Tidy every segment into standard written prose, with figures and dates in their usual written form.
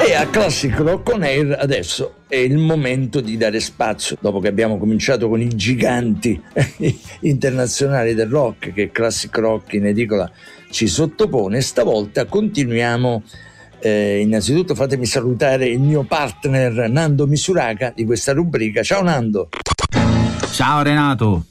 E a Classic Rock On Air adesso è il momento di dare spazio, dopo che abbiamo cominciato con i giganti internazionali del rock che Classic Rock in edicola ci sottopone. Stavolta continuiamo. Innanzitutto fatemi salutare il mio partner Nando Misuraka di questa rubrica. Ciao Nando. Ciao Renato.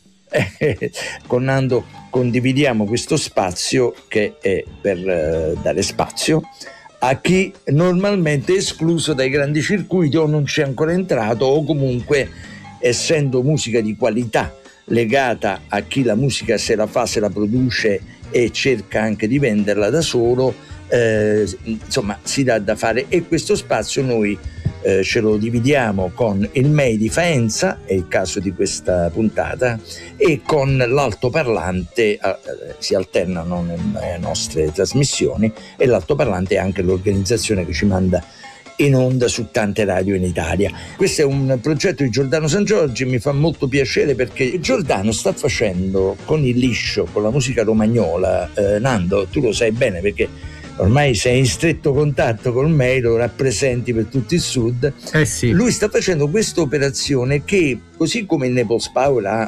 Con Nando condividiamo questo spazio che è per dare spazio a chi normalmente è escluso dai grandi circuiti o non c'è ancora entrato, o comunque, essendo musica di qualità legata a chi la musica se la fa, se la produce e cerca anche di venderla da solo, insomma si dà da fare. E questo spazio noi ce lo dividiamo con il MEI di Faenza, è il caso di questa puntata, e con l'altoparlante, si alternano nelle nostre trasmissioni, e l'altoparlante è anche l'organizzazione che ci manda in onda su tante radio in Italia. Questo è un progetto di Giordano Sangiorgi, mi fa molto piacere perché Giordano sta facendo con il liscio, con la musica romagnola, Nando, tu lo sai bene perché ormai sei in stretto contatto con me, lo rappresenti per tutto il sud. Sì. Lui sta facendo questa operazione che, così come il Naples Power ha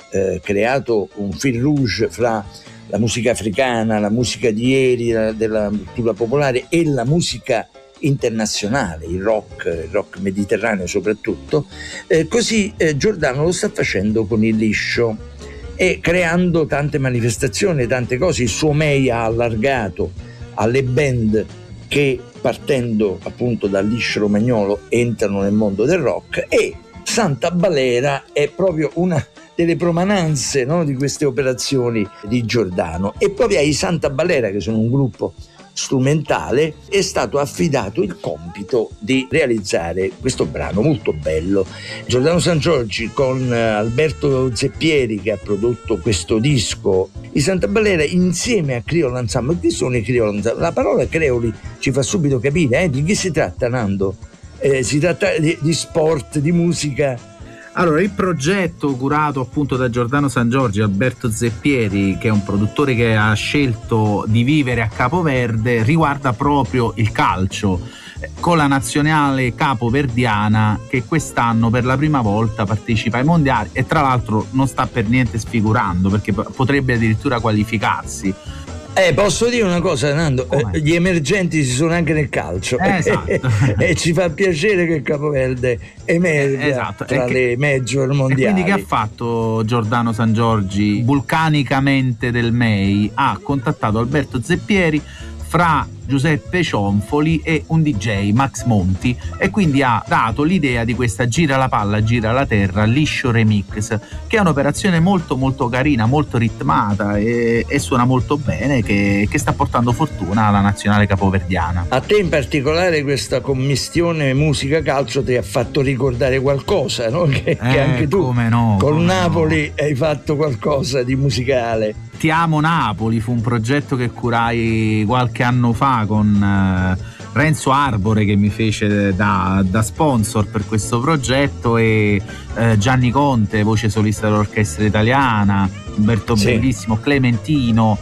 creato un fil rouge fra la musica africana, la musica di ieri della cultura popolare e la musica internazionale, il rock mediterraneo soprattutto, così Giordano lo sta facendo con il liscio e creando tante manifestazioni, tante cose. Il suo MEI ha allargato alle band che, partendo appunto dal liscio romagnolo, entrano nel mondo del rock, e Santa Balera è proprio una delle promananze, no, di queste operazioni di Giordano. E proprio ai Santa Balera, che sono un gruppo strumentale, è stato affidato il compito di realizzare questo brano molto bello. Giordano Sangiorgi con Alberto Zeppieri, che ha prodotto questo disco, i Santa Balera insieme a Creole Ensemble. Chi sono i Creole Ensemble? La parola creoli ci fa subito capire di chi si tratta, Nando. Si tratta di sport, di musica. Allora, il progetto curato appunto da Giordano Sangiorgi e Alberto Zeppieri, che è un produttore che ha scelto di vivere a Capoverde, riguarda proprio il calcio, con la nazionale capoverdiana che quest'anno per la prima volta partecipa ai mondiali e tra l'altro non sta per niente sfigurando, perché potrebbe addirittura qualificarsi. Posso dire una cosa, Nando? Gli emergenti ci sono anche nel calcio. Esatto. E ci fa piacere che Capoverde emerga tra le major mondiali. E quindi che ha fatto Giordano Sangiorgi? Vulcanicamente del MEI ha contattato Alberto Zeppieri, Fra Giuseppe Cionfoli e un DJ, Max Monti, e quindi ha dato l'idea di questa Gira la palla, gira la terra, liscio remix, che è un'operazione molto molto carina, molto ritmata e suona molto bene, che sta portando fortuna alla nazionale capoverdiana. A te in particolare questa commistione musica-calcio ti ha fatto ricordare qualcosa, no? Che anche tu con Napoli hai fatto qualcosa di musicale. Ti amo Napoli fu un progetto che curai qualche anno fa con Renzo Arbore, che mi fece da sponsor per questo progetto, e Gianni Conte, voce solista dell'orchestra italiana, Umberto Bellissimo, Clementino.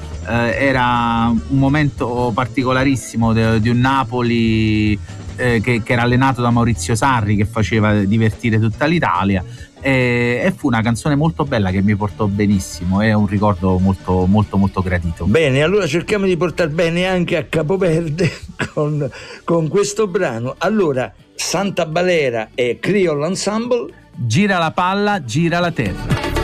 Era un momento particolarissimo di un Napoli che era allenato da Maurizio Sarri, che faceva divertire tutta l'Italia. E fu una canzone molto bella che mi portò benissimo, è un ricordo molto molto molto gradito. Bene, allora cerchiamo di portar bene anche a Capoverde con questo brano. Allora, Santa Balera e Creole Ensemble, Gira la palla, gira la terra.